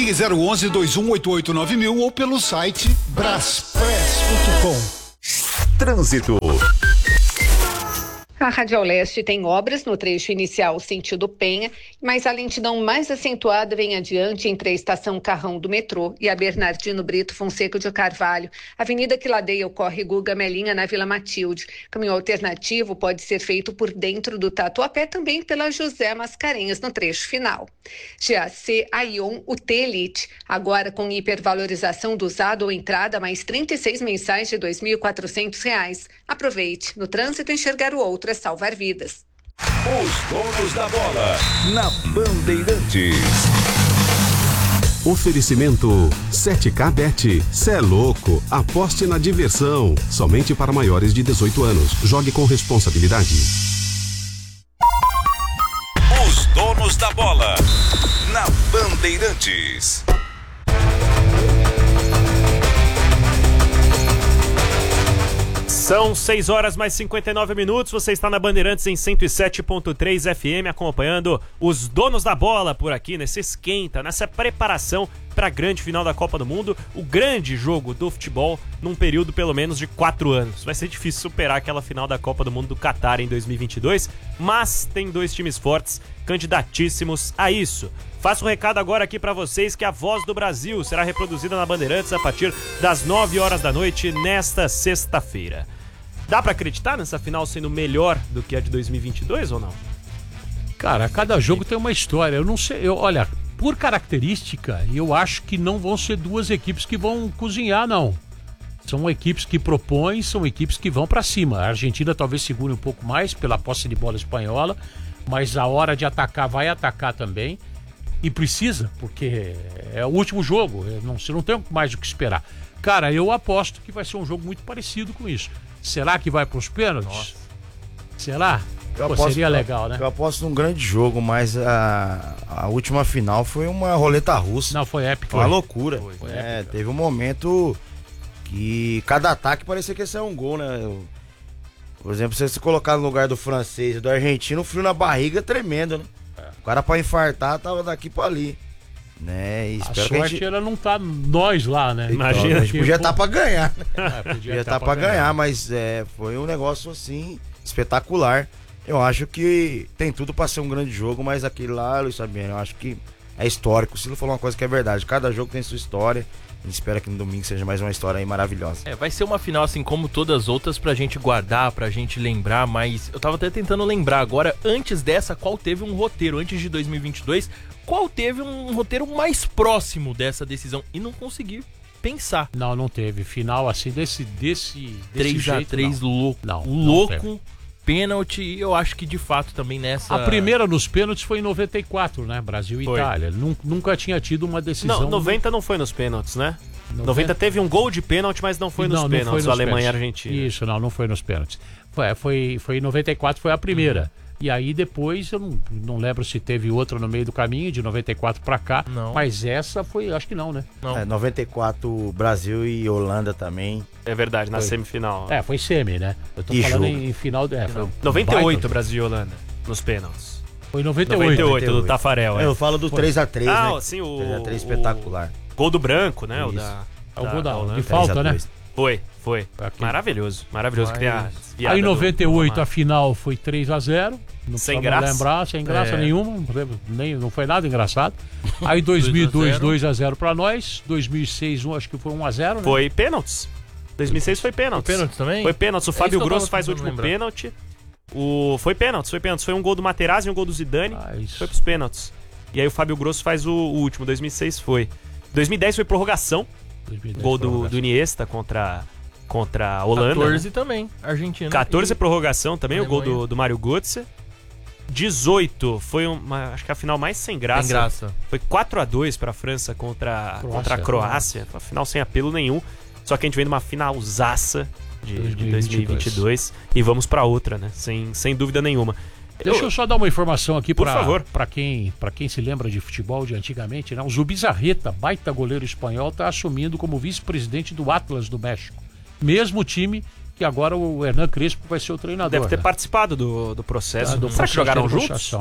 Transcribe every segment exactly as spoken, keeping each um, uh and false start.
Ligue zero onze, dois um oito oito nove mil ou pelo site braspress ponto com. Trânsito. A Radial Leste tem obras no trecho inicial sentido Penha, mas a lentidão mais acentuada vem adiante entre a estação Carrão do metrô e a Bernardino Brito Fonseca de Carvalho. Avenida que ladeia o córrego Guga Melinha na Vila Matilde. Caminho alternativo pode ser feito por dentro do Tatuapé, também pela José Mascarenhas no trecho final. G A C Aion Utelite, agora com hipervalorização do usado ou entrada, mais trinta e seis mensais de dois mil e quatrocentos reais. Aproveite, no trânsito enxergar o outro é salvar vidas. Os donos da bola na Bandeirantes. Oferecimento sete K Bet. Cê é louco, aposte na diversão. Somente para maiores de dezoito anos. Jogue com responsabilidade. Os donos da bola na Bandeirantes. São seis horas mais cinquenta e nove minutos, você está na Bandeirantes em cento e sete ponto três F M, acompanhando os donos da bola por aqui, nesse esquenta, nessa preparação para a grande final da Copa do Mundo, o grande jogo do futebol num período pelo menos de quatro anos. Vai ser difícil superar aquela final da Copa do Mundo do Catar em dois mil e vinte e dois, mas tem dois times fortes, candidatíssimos a isso. Faço um recado agora aqui para vocês que a Voz do Brasil será reproduzida na Bandeirantes a partir das nove horas da noite nesta sexta-feira. Dá pra acreditar nessa final sendo melhor do que a de dois mil e vinte e dois ou não? Cara, cada jogo tem uma história. Eu não sei, eu, olha, por característica, eu acho que não vão ser duas equipes que vão cozinhar, não. São equipes que propõem, são equipes que vão pra cima. A Argentina talvez segure um pouco mais pela posse de bola espanhola, mas a hora de atacar vai atacar também. E precisa, porque é o último jogo, não, você não tem mais o que esperar. Cara, eu aposto que vai ser um jogo muito parecido com isso. Será que vai para os pênaltis? Nossa. Será? Eu Pô, aposto, seria legal, né? Eu aposto num grande jogo, mas a, a última final foi uma roleta russa. Não, foi épico. Foi uma loucura. Foi, foi é, épico. teve um momento que cada ataque parecia que ia ser um gol, né? Eu, por exemplo, se você colocar no lugar do francês e do argentino, o frio na barriga é tremendo, né? O cara pra infartar tava daqui pra ali, né? E a espero sorte que a gente... era não tá nós lá, né? Imagina, então, a gente podia estar tá pra ganhar, né? É, podia podia estar tá tá pra ganhar, ganhar mas é, foi um negócio assim espetacular. Eu acho que tem tudo pra ser um grande jogo, mas aquele lá, Luiz Fabiano, eu acho que é histórico. O Cilo falou uma coisa que é verdade, cada jogo tem sua história. A gente espera que no domingo seja mais uma história aí maravilhosa. É, vai ser uma final assim como todas as outras pra gente guardar, pra gente lembrar, mas eu tava até tentando lembrar agora, antes dessa, qual teve um roteiro, antes de dois mil e vinte e dois, qual teve um roteiro mais próximo dessa decisão e não consegui pensar. Não, não teve. Final assim, desse, desse, desse três a três louco, não, louco, não pênalti, e eu acho que de fato também nessa... A primeira nos pênaltis foi em noventa e quatro, né? Brasil e foi. Itália. Nunca tinha tido uma decisão... Não, noventa não foi nos pênaltis, né? noventa, noventa teve um gol de pênalti, mas não foi nos não, pênaltis, não foi nos Alemanha pênaltis. e Argentina. Isso, não, não foi nos pênaltis. Foi, foi, foi em noventa e quatro, foi a primeira. Uhum. E aí depois, eu não, não lembro se teve outra no meio do caminho, de noventa e quatro pra cá. Não. Mas essa foi, acho que não, né? Não. É, noventa e quatro, Brasil e Holanda também. É verdade, na foi. semifinal. É, foi semi, né? Eu tô e falando jogo. em, em final... É, foi noventa e oito, baita. Brasil e Holanda, nos pênaltis. Foi em noventa e oito. noventa e oito, do Tafarel. É. Eu falo do três a três, ah, né? sim, o... três a três espetacular. O gol do branco, né? Isso. O da... É o gol da, Holanda. de falta, né? Foi, foi. Aqui. Maravilhoso, maravilhoso. Mas... Criar Aí em noventa e oito do... a final foi três a zero. Não sem graça. lembrar, sem graça é. nenhuma. Nem, não foi nada engraçado. Aí dois mil e dois, dois a zero pra nós. dois mil e seis, um, acho que foi um a zero, né? Foi pênaltis. dois mil e seis foi pênaltis. Foi pênaltis também? Foi pênaltis. O é Fábio Grosso faz o último lembrar. pênalti. O... Foi pênaltis, foi pênaltis. Foi um gol do Materazzi e um gol do Zidane. Ah, foi pros pênaltis. E aí o Fábio Grosso faz o, o último. dois mil e seis foi. dois mil e dez foi prorrogação. dois mil e dez Gol do, prorrogação. do Iniesta contra, contra a Holanda. quatorze né? também, Argentina. quatorze e... prorrogação também, Alemanha. o gol do, do Mário Götze. dezoito foi uma, acho que a final mais sem graça. Sem graça. Foi quatro a dois pra França contra, Croácia, contra a Croácia. Uma final sem apelo nenhum. Só que a gente vem numa finalzaça de, de dois mil e vinte e dois. E vamos pra outra, né? Sem, sem dúvida nenhuma. Deixa eu, eu só dar uma informação aqui Por favor. para quem, pra quem se lembra de futebol de antigamente, né? O Zubizarreta, baita goleiro espanhol, está assumindo como vice-presidente do Atlas do México. Mesmo time que agora o Hernan Crespo vai ser o treinador. Deve ter né? participado do, do processo. Ah, do Será que processo jogaram de juntos? negociação.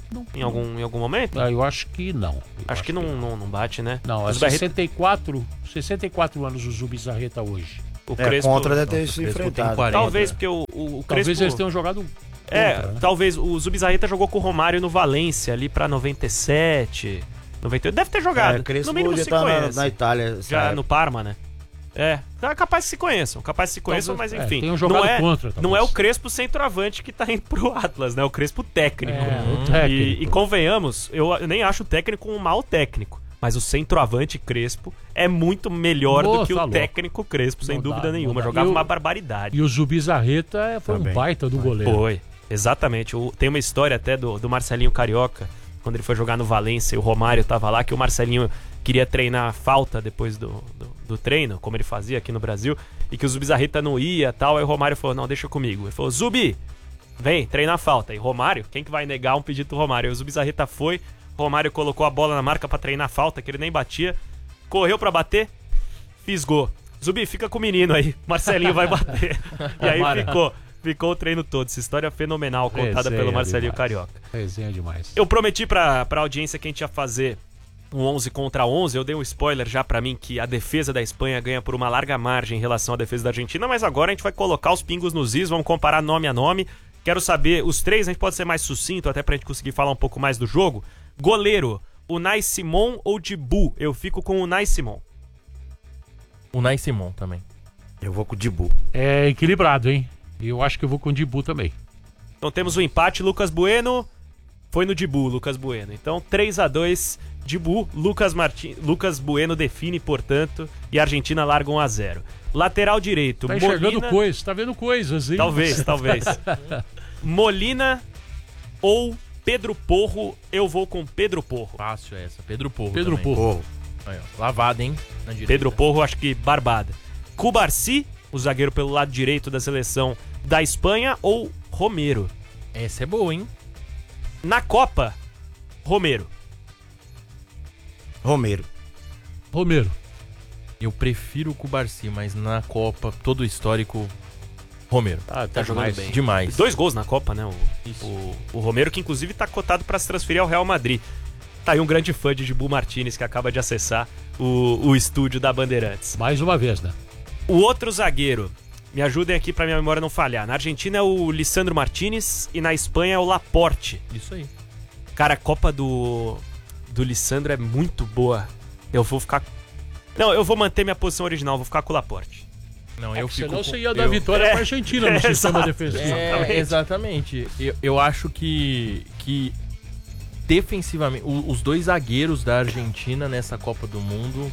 Não, em algum, em algum momento? Ah, eu acho que não. Eu Acho que não, não, não bate, né? Não, é Zubizarreta- sessenta e quatro, sessenta e quatro anos o Zubizarreta hoje. o É, Crespo... contra deve ter Nossa, se o Crespo tem enfrentado. quarenta. Talvez, porque o, o, o Talvez Crespo... eles tenham jogado É, contra, né? talvez o Zubizarreta jogou com o Romário no Valência ali pra noventa e sete, noventa e oito. Deve ter jogado. É, Crespo no mínimo já se tá na, conhece. na Itália. essa Já época. no Parma, né? É, tá capaz que se conheçam, capaz que se conheçam, Talvez- mas é, enfim. tenham jogado não é, contra, não é o talvez. Crespo centroavante que tá indo pro Atlas, né? O Crespo técnico. É, o E- técnico. E, convenhamos, eu, eu nem acho o técnico um mau técnico, mas o centroavante Crespo é muito melhor Ô, do que tá o louco. técnico Crespo, sem Não dúvida dá, não nenhuma. dá. Jogava E o- uma barbaridade. E o Zubizarreta é- foi Também. um baita do goleiro. Foi, exatamente. O- tem uma história até do, do Marcelinho Carioca, quando ele foi jogar no Valência e o Romário tava lá, que o Marcelinho queria treinar a falta depois do, do, do treino, como ele fazia aqui no Brasil, e que o Zubizarreta não ia e tal. Aí o Romário falou, não, deixa comigo. Ele falou, Zubi, vem, treina a falta. E Romário, quem que vai negar um pedido do Romário? Aí o Zubizarreta foi, Romário colocou a bola na marca pra treinar a falta, que ele nem batia, correu pra bater, fisgou. Zubi, fica com o menino aí, Marcelinho vai bater. E aí Romário. ficou, ficou o treino todo. Essa história é fenomenal, contada Resenha pelo Marcelinho demais. Carioca. Resenha demais. Eu prometi pra, pra audiência que a gente ia fazer um onze contra onze. Eu dei um spoiler já pra mim que a defesa da Espanha ganha por uma larga margem em relação à defesa da Argentina, mas agora a gente vai colocar os pingos nos is, vamos comparar nome a nome. Quero saber, os três, a gente pode ser mais sucinto até pra gente conseguir falar um pouco mais do jogo. Goleiro, Unai Simon ou Dibu? Eu fico com o Unai Simon. O Nai Simon também. Eu vou com o Dibu. É equilibrado, hein? Eu acho que eu vou com o Dibu também. Então temos o empate, Lucas Bueno foi no Dibu, Lucas Bueno. Então três a dois, Dibu, Lucas, Martin, Lucas Bueno define, portanto, e a Argentina larga um a zero. Lateral direito, Tá enxergando Molina... coisas, tá vendo coisas, hein? Talvez, talvez. Molina ou Pedro Porro? Eu vou com Pedro Porro. Fácil essa. Pedro Porro Pedro também. Porro. Porro. Aí, ó. Lavada, hein? Na direita. Pedro Porro, acho que barbada. Cubarsi, o zagueiro pelo lado direito da seleção da Espanha, ou Romero? Essa é boa, hein? Na Copa, Romero. Romero. Romero. Eu prefiro o Cubarsi, mas na Copa, todo o histórico, Romero. Ah, Tá jogando bem. Demais. Dois gols na Copa, né? O, Isso. o, o Romero, que inclusive tá cotado pra se transferir ao Real Madrid. Tá aí um grande fã de Dibu Martínez que acaba de acessar o, o estúdio da Bandeirantes. Mais uma vez, né? O outro zagueiro, me ajudem aqui pra minha memória não falhar. Na Argentina é o Lisandro Martínez e na Espanha é o Laporte. Isso aí. Cara, a Copa do, do Lisandro é muito boa. Eu vou ficar... Não, eu vou manter minha posição original, vou ficar com o Laporte. Não, eu fico... Senão com- você ia dar eu- vitória É, pra Argentina no é, sistema exato. defensivo. É, exatamente. Eu, eu acho que, que defensivamente, o- os dois zagueiros da Argentina nessa Copa do Mundo,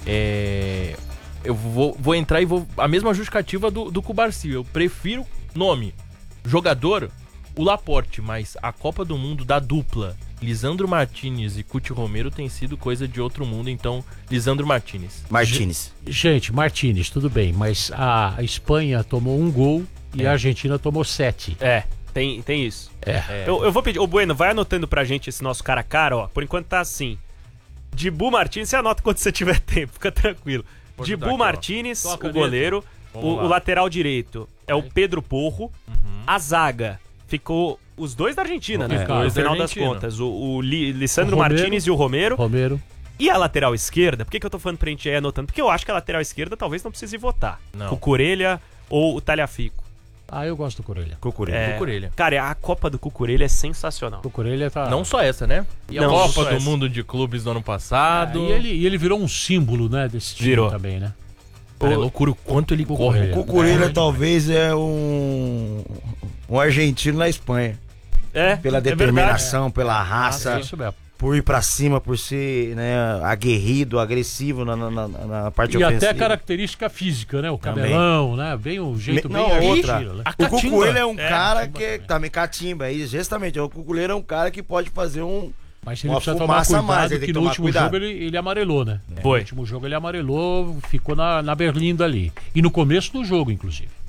é, eu vou, vou entrar e vou. A mesma justificativa do, do Cubarsi. Eu prefiro nome, jogador, o Laporte, mas a Copa do Mundo da dupla Lisandro Martínez e Cuti Romero tem sido coisa de outro mundo, então Lisandro Martínez. Martínez. Gente, Martínez, tudo bem, mas a Espanha tomou um gol e É. a Argentina tomou sete. É, tem, tem isso. É. Eu, eu vou pedir, ô Bueno, vai anotando pra gente esse nosso cara a cara, ó. Por enquanto tá assim. Dibu Martínez, você anota quando você tiver tempo, fica tranquilo. Vou ajudar Dibu aqui, ó. Martínez, Tô a o caneta. goleiro. O, Vamos lá. o lateral direito é o Pedro Porro. A zaga ficou os dois da Argentina, né? Os No dois da final das Argentina. contas. O, o Li- Lissandro O Romero. Martínez e o Romero. Romero. E a lateral esquerda, por que, que eu tô falando pra gente ir anotando? Porque eu acho que a lateral esquerda talvez não precise votar. Não. Cucurella ou o Talhafico. Ah, eu gosto do Corelha. Cucurella. É, Cucurella. Cara, a Copa do Cucurella é sensacional. O Corelha tá... Não só essa, né? E a Não, Copa só do essa. Mundo de Clubes do ano Ah, passado. e, ele, e ele virou um símbolo, né, desse time Virou. também, né? Cara, é loucura o quanto ele corre. Cucurella. Cucurella É, talvez é um, um argentino na Espanha. É, Pela é verdade. determinação, pela raça, É isso mesmo. por ir pra cima, por ser né, aguerrido, agressivo na, na, na- na parte E ofensiva. até característica física, né? O Também. cabelão, né? Bem o jeito Me- bem não, outra. argentino, né? A O catimba. Cucurella é um É, cara que também catimba, é isso, justamente. O Cucurella é um cara que pode fazer um. Mas ele Uma precisa tomar fumaça a cuidado mais, ele tem que que no tomar último cuidado. jogo ele, ele amarelou, né? Foi. No último jogo ele amarelou, ficou na, na berlinda ali. E no começo do jogo, inclusive.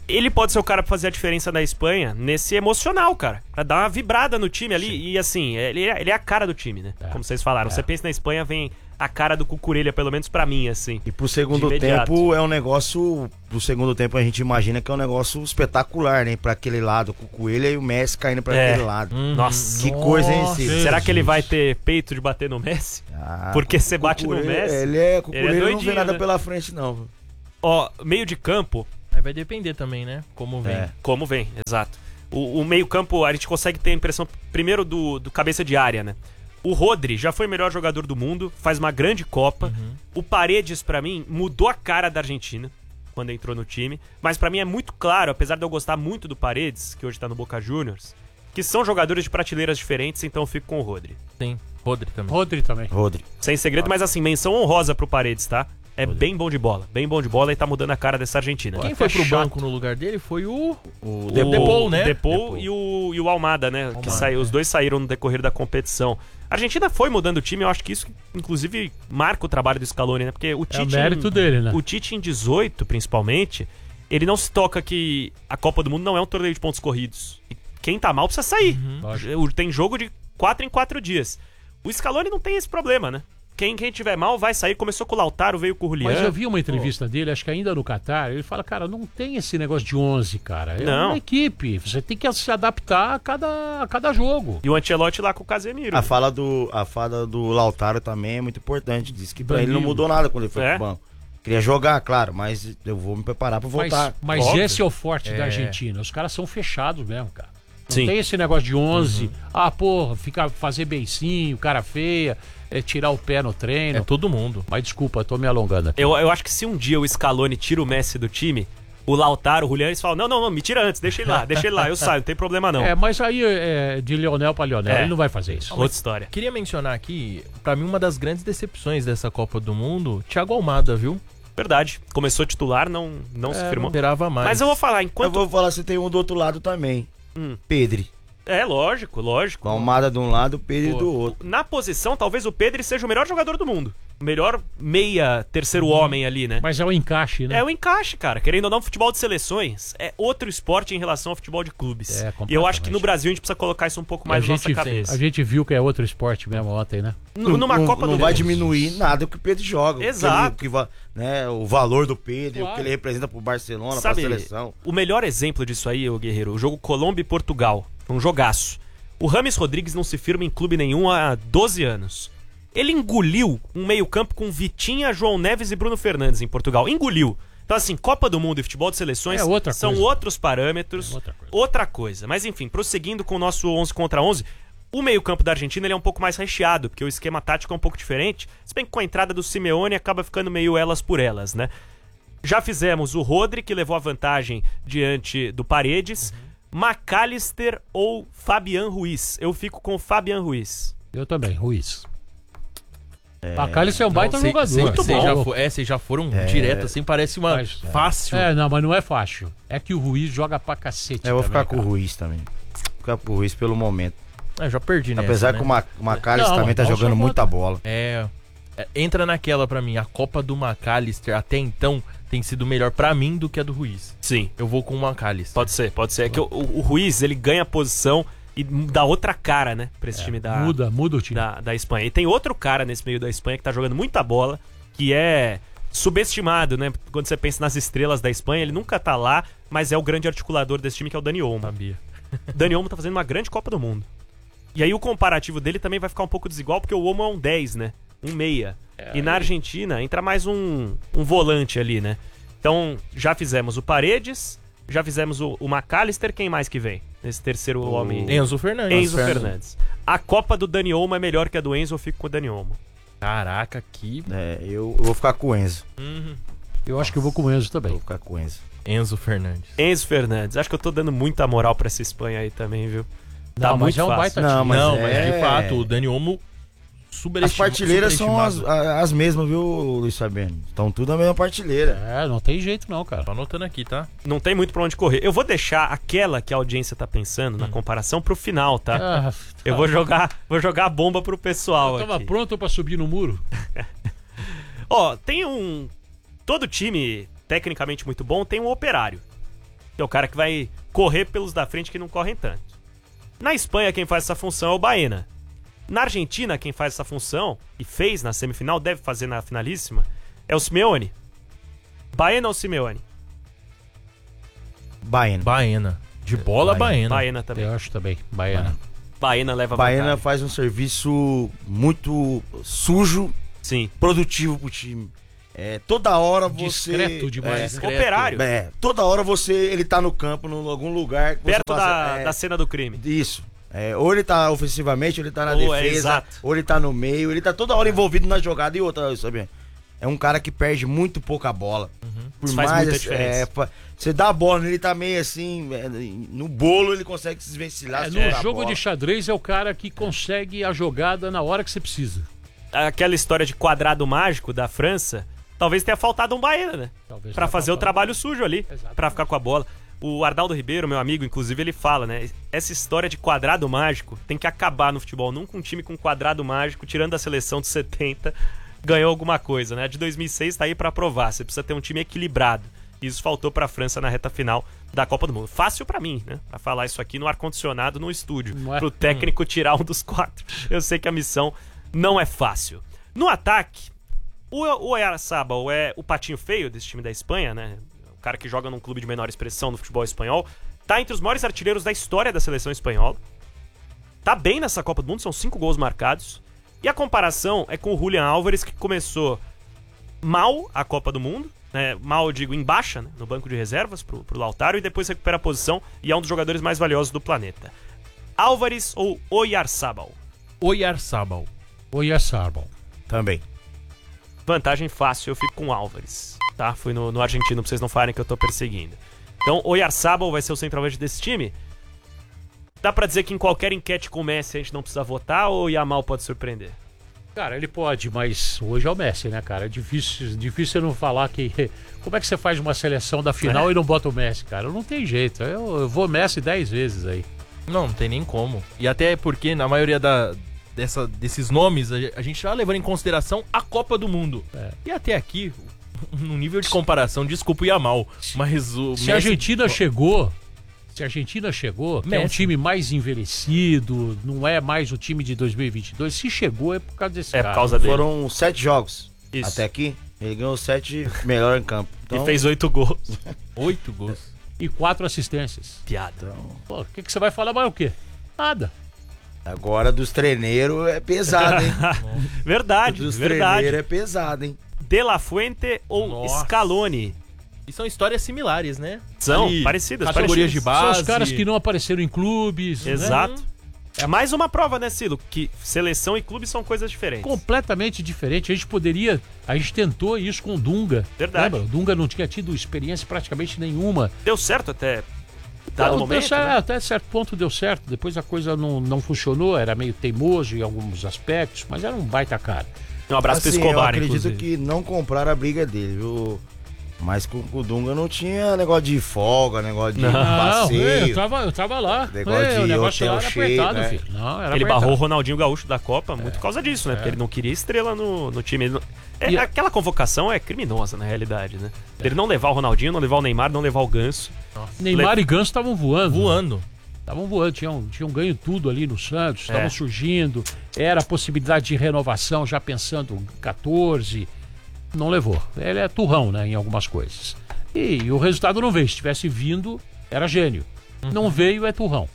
Ele pode ser o cara pra fazer a diferença na Espanha nesse emocional, cara. Pra dar uma vibrada no time ali. Sim. E assim, ele é, ele é a cara do time, né? É. Como vocês falaram. É. Você pensa na Espanha, vem a cara do Cucurella, pelo menos pra mim, assim. E pro segundo tempo é um negócio... Pro segundo tempo a gente imagina que é um negócio espetacular, né? Pra aquele lado, o Cucurella e o Messi caindo pra é. aquele lado. Hum, Nossa. Que coisa, hein, Ciro? Será que ele vai ter peito de bater no Messi? Ah, Porque você bate no Messi... Ele é... Cucurella ele é não vê nada né? pela frente, não. Ó, meio de campo... Aí vai depender também, né? Como vem. É. Como vem, exato. O, o meio-campo, a gente consegue ter a impressão, primeiro, do, do cabeça de área, né? O Rodri já foi o melhor jogador do mundo, faz uma grande Copa. Uhum. O Paredes, pra mim, mudou a cara da Argentina quando entrou no time. Mas pra mim é muito claro, apesar de eu gostar muito do Paredes, que hoje tá no Boca Juniors, que são jogadores de prateleiras diferentes, então eu fico com o Rodri. Sim, Rodri também. Rodri também. Rodri. Sem segredo, mas assim, menção honrosa pro Paredes, tá? É bem bom de bola, bem bom de bola e tá mudando a cara dessa Argentina. Quem foi pro chato. banco no lugar dele foi o... O Depou, né? O Depou e o, e o Almada, né? Almada, que saiu, é. Os dois saíram no decorrer da competição. A Argentina foi mudando o time, eu acho que isso, inclusive, marca o trabalho do Scaloni, né? Porque o Tite... É o mérito em, dele, né? O Tite em dezoito, principalmente, ele não se toca que a Copa do Mundo não é um torneio de pontos corridos. E quem tá mal precisa sair. Uhum. Tem jogo de quatro em quatro dias. O Scaloni não tem esse problema, né? Quem, quem tiver mal vai sair. Começou com o Lautaro, veio com o Julián. Mas eu vi uma entrevista oh. dele, acho que ainda no Catar, ele fala, cara, não tem esse negócio de onze, cara. É não. uma equipe. Você tem que se adaptar a cada, a cada jogo. E o Ancelotti lá com o Casemiro. A fala do, a fala do Lautaro também é muito importante. Diz que pra Danilo. ele não mudou nada quando ele foi é. pro banco. Queria jogar, claro, mas eu vou me preparar pra voltar. Mas, mas esse é o forte é. da Argentina. Os caras são fechados mesmo, cara. Não Sim. tem esse negócio de onze. Uhum. Ah, porra, ficar, fazer beicinho, cara feia, é, tirar o pé no treino. É todo mundo. Mas desculpa, tô me alongando aqui. Eu, eu acho que se um dia o Scaloni tira o Messi do time, o Lautaro, o Julián, eles falam, não, não, não, me tira antes, deixa ele lá, deixa ele lá, eu saio, não tem problema não. É, mas aí é de Lionel pra Lionel, é. ele não vai fazer isso. Outra história. Queria mencionar aqui, pra mim, uma das grandes decepções dessa Copa do Mundo, Thiago Almada, viu? Verdade. Começou titular, não, não é, se firmou. Não esperava mais. Mas eu vou falar, enquanto... Eu vou falar, você tem um do outro lado também. Hum. Pedri. É, lógico, lógico. Almada de um lado, o Pedri Pô, do outro. Na posição, talvez o Pedri seja o melhor jogador do mundo. O melhor meia, terceiro hum. homem ali, né? Mas é o encaixe, né? É o encaixe, cara. Querendo ou não, futebol de seleções é outro esporte em relação ao futebol de clubes. É, e eu acho que no Brasil a gente precisa colocar isso um pouco mais na nossa cabeça. A gente viu que é outro esporte mesmo ontem, né? N numa não, Copa não do Não vai diminuir nada o que o Pedro joga. Exato. O, que ele, que, né, o valor do Pedro, claro. O que ele representa pro Barcelona, Sabe, pra seleção. O melhor exemplo disso aí, o Guerreiro, o jogo Colômbia e Portugal. Um jogaço. O Rames Rodrigues não se firma em clube nenhum há doze anos. Ele engoliu um meio-campo com Vitinha, João Neves e Bruno Fernandes em Portugal. Engoliu. Então, assim, Copa do Mundo e futebol de seleções é são coisa. outros parâmetros, é outra, coisa. outra coisa. Mas, enfim, prosseguindo com o nosso onze contra onze, o meio-campo da Argentina ele é um pouco mais recheado, porque o esquema tático é um pouco diferente. Se bem que com a entrada do Simeone acaba ficando meio elas por elas, né? Já fizemos o Rodri, que levou a vantagem diante do Paredes. Uhum. McAllister ou Fabián Ruiz? Eu fico com o Fabián Ruiz. Eu também, Ruiz. É... McAllister é um baita não, cê, jogador. Cê, muito cê bom. Já for, é, vocês já foram é... direto assim, parece uma mas, fácil. É, não, mas não é fácil. É que o Ruiz joga pra cacete. É, eu vou também, ficar cara. com o Ruiz também. Vou ficar com o Ruiz pelo momento. É, já perdi nessa, Apesar né? que o McAllister também tá jogando muita bola. É, é, entra naquela pra mim. A Copa do McAllister até então tem sido melhor pra mim do que a do Ruiz. Sim. Eu vou com o McAllister. Pode ser, pode ser. É que o, o, o Ruiz, ele ganha posição e dá outra cara, né? Pra esse é, time da... Muda, muda o time. Da, da Espanha. E tem outro cara nesse meio da Espanha que tá jogando muita bola, que é subestimado, né? Quando você pensa nas estrelas da Espanha, ele nunca tá lá, mas é o grande articulador desse time, que é o Dani Olmo. Sabia. Dani Olmo tá fazendo uma grande Copa do Mundo. E aí o comparativo dele também vai ficar um pouco desigual, porque o Olmo é um dez, né? Um meia. É, e na Argentina entra mais um, um volante ali, né? Então, já fizemos o Paredes, já fizemos o, o McAllister, quem mais que vem? Nesse terceiro o homem... Enzo Fernandes. Enzo Fernandes. A Copa do Dani Olmo é melhor que a do Enzo, eu fico com o Dani Olmo. Caraca, que... É, eu, eu vou ficar com o Enzo. Uhum. Eu Nossa. acho que eu vou com o Enzo também. Vou ficar com o Enzo. Enzo Fernandes. Enzo Fernandes. Acho que eu tô dando muita moral pra essa Espanha aí também, viu? Tá não, muito mas é um fácil. baita Não, mas, não, é... mas de fato, o Dani Olmo... As partilheiras são as, as mesmas, viu, Luiz Fabiano? Estão tudo na mesma partilheira. É, não tem jeito não, cara. Tô anotando aqui, tá? Não tem muito pra onde correr. Eu vou deixar aquela que a audiência tá pensando hum. na comparação pro final, tá? Ah, tá. Eu vou jogar, vou jogar a bomba pro pessoal aqui. Eu tava pronto pra subir no muro. Ó, tem um... Todo time tecnicamente muito bom tem um Operário. que é o cara que vai correr pelos da frente que não correm tanto. Na Espanha, quem faz essa função é o Baena. Na Argentina, quem faz essa função, e fez na semifinal, deve fazer na finalíssima, é o Simeone. Baena ou Simeone? Baena. Baena. De bola, Baena. Baena também. Eu acho também. Baena. Baena leva Baena vantagem. faz um serviço muito sujo, Sim. produtivo pro time. É, toda hora você... Discreto demais. É, Operário. é, toda hora você, ele tá no campo, em algum lugar... que você Perto fala da, assim, é, da cena do crime. Isso. É, ou ele tá ofensivamente, ou ele tá na Ou é, defesa, exato. ou ele tá no meio, ele tá toda hora envolvido na jogada e outra, sabe? É um cara que perde muito pouca bola. Por Isso faz mais, muita é, diferença. fa- você dá a bola nele, ele tá meio assim, é, no bolo ele consegue se desvencilhar. É, segurar no a jogo bola. de xadrez é o cara que consegue a jogada na hora que você precisa. Aquela história de quadrado mágico da França, talvez tenha faltado um Baena, né? Talvez Pra tenha fazer o faltado. trabalho sujo ali, Exatamente. pra ficar com a bola. O Arnaldo Ribeiro, meu amigo, inclusive, ele fala, né? Essa história de quadrado mágico tem que acabar no futebol. Nunca um time com quadrado mágico, tirando a seleção de setenta, ganhou alguma coisa, né? A de dois mil e seis tá aí pra provar. Você precisa ter um time equilibrado. Isso faltou pra França na reta final da Copa do Mundo. Fácil pra mim, né? Pra falar isso aqui no ar-condicionado no estúdio. Não é? Pro técnico tirar um dos quatro. Eu sei que a missão não é fácil. No ataque, o Oyarzabal é o patinho feio desse time da Espanha, né? O cara que joga num clube de menor expressão no futebol espanhol. Tá entre os maiores artilheiros da história da seleção espanhola. Tá bem nessa Copa do Mundo, são cinco gols marcados. E a comparação é com o Julián Álvares, que começou mal a Copa do Mundo, né? Mal, eu digo, em baixa, né? No banco de reservas pro, pro Lautaro, e depois recupera a posição e é um dos jogadores mais valiosos do planeta. Álvares ou Oyarzabal? Oyarzabal. Oyarzabal. Também. Vantagem fácil, eu fico com Álvares, tá? Fui no, no argentino pra vocês não falarem que eu tô perseguindo. Então, Oyarzabal vai ser o centroavante desse time. Dá pra dizer que em qualquer enquete com o Messi a gente não precisa votar ou o Yamal pode surpreender? Cara, ele pode, mas hoje é o Messi, né, cara? É difícil, difícil você não falar que... Como é que você faz uma seleção da final É. e não bota o Messi, cara? Não tem jeito. Eu, eu vou Messi dez vezes aí. Não, não tem nem como. E até porque, na maioria da, dessa, desses nomes, a, a gente tá levando em consideração a Copa do Mundo. É. E até aqui, no nível de comparação, desculpa o Yamal, mas o Se a Messi- Argentina chegou... Se a Argentina chegou, que é um Messi. time mais envelhecido, não é mais o time de dois mil e vinte e dois, se chegou é por causa desse É cara. por causa dele. Foram sete jogos Isso. até aqui. Ele ganhou sete melhor em campo. Então, E fez oito gols. Oito gols. E quatro assistências. Piada. Pô, o que, que você vai falar mais o quê? Nada. agora dos treineiros é pesado, hein? Verdade, Dos verdade. treineiros é pesado, hein? De La Fuente ou Nossa. Scaloni? E são histórias similares, né? São Ali, parecidas, Categorias de parecidas. base. São os caras que não apareceram em clubes. né? Exato. É mais uma prova, né, Silo? Que seleção e clube são coisas diferentes. Completamente diferente. A gente poderia. A gente tentou isso com o Dunga. Verdade. Lembra? O Dunga não tinha tido experiência praticamente nenhuma. Deu certo até dado Não, momento, deu certo, né? Até certo ponto deu certo. Depois a coisa não, não funcionou. Era meio teimoso em alguns aspectos, mas era um baita cara. Um abraço pro Assim, Escobar, eu acredito inclusive. que não compraram a briga dele, viu? Mas com com o Dunga não tinha negócio de folga, negócio de Não, Não, passeio. eu tava, eu tava lá. Negócio É, de o negócio hotel lá era cheio, apertado, né? filho. Não, era Ele apertado. barrou o Ronaldinho Gaúcho da Copa muito por causa disso, né? Porque ele não queria estrela no, no time. Ele não- É, E a- Aquela convocação é criminosa, na realidade, né? Ele não levar o Ronaldinho, não levar o Neymar, não levar o Ganso. Neymar e Ganso estavam voando. Voando. Estavam voando, tinham, tinham ganho tudo ali no Santos, estavam É. surgindo. Era a possibilidade de renovação, já pensando em quatorze. Não levou. Ele é turrão, né, em algumas coisas. E, o resultado não veio. Se tivesse vindo, era gênio. Não veio, é turrão.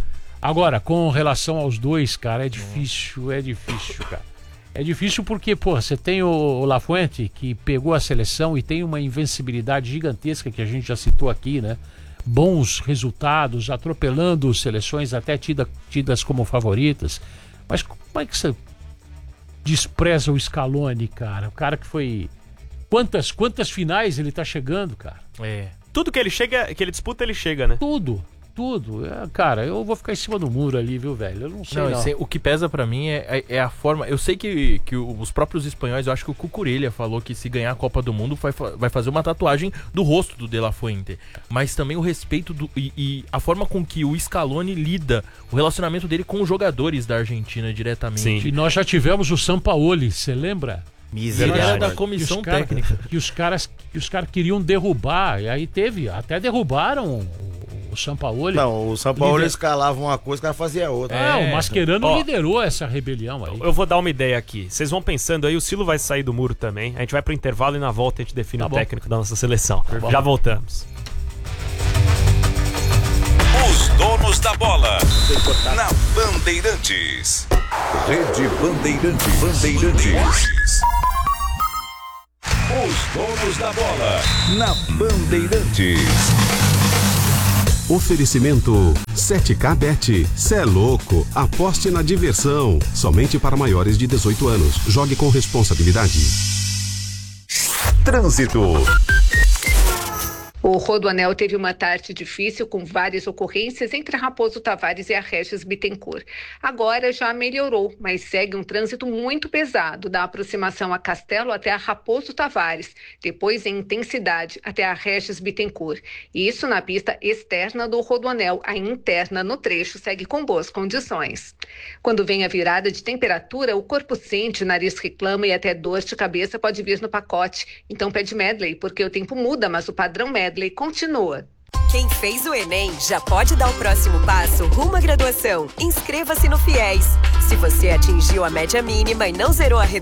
Agora, com relação aos dois, cara, é difícil, é difícil, cara. É difícil porque, pô, você tem o, o Lafuente, que pegou a seleção e tem uma invencibilidade gigantesca que a gente já citou aqui, né? Bons resultados, atropelando seleções até tida, tidas como favoritas. Mas como é que você despreza o Scaloni, cara? O cara que foi... Quantas, quantas finais ele tá chegando, cara? É. Tudo que ele chega, que ele disputa, ele chega, né? Tudo, tudo. É, cara, eu vou ficar em cima do muro ali, viu, velho? Eu não sei Não, não. esse- o que pesa pra mim é, é- é a forma. Eu sei que, que os próprios espanhóis, eu acho que o Cucurella falou que se ganhar a Copa do Mundo vai, fa- vai fazer uma tatuagem do rosto do De La Fuente. Mas também o respeito do, e, e a forma com que o Scaloni lida, o relacionamento dele com os jogadores da Argentina diretamente. Sim. E nós já tivemos o Sampaoli, você lembra? Ele era da Que comissão os cara- técnica. Que os caras, que os caras queriam derrubar, e aí teve, até derrubaram o, o Sampaoli. Não, o São Paulo Lider- escalava uma coisa, o cara fazia outra. Ah, É. o Mascherano Ó, liderou essa rebelião aí. Eu vou dar uma ideia aqui. Vocês vão pensando aí, o Silo vai sair do muro também. A gente vai pro intervalo e na volta a gente define Tá o bom. técnico da nossa seleção. Já voltamos. Os donos da bola. Na Bandeirantes. Rede Bandeirantes. Bandeirantes. Os donos da bola. Na Bandeirantes. Oferecimento sete K Bet. Cê é louco. Aposte na diversão. Somente para maiores de dezoito anos. Jogue com responsabilidade. Trânsito. O Rodoanel teve uma tarde difícil com várias ocorrências entre a Raposo Tavares e a Regis Bittencourt. Agora já melhorou, mas segue um trânsito muito pesado da aproximação a Castelo até a Raposo Tavares, depois em intensidade até a Regis Bittencourt. Isso na pista externa do Rodoanel, a interna no trecho segue com boas condições. Quando vem a virada de temperatura, o corpo sente, o nariz reclama e até dor de cabeça pode vir no pacote. Então pede Medley, porque o tempo muda, mas o padrão Medley continua. Quem fez o Enem já pode dar o próximo passo rumo à graduação. Inscreva-se no FIES. Se você atingiu a média mínima e não zerou a